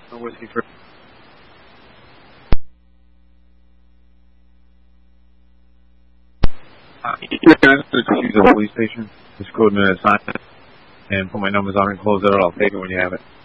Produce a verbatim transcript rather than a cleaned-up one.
No whiskey for. Uh, you're going to use the police station. Just go to the assignment and put my numbers on and close it out. I'll take it when you have it.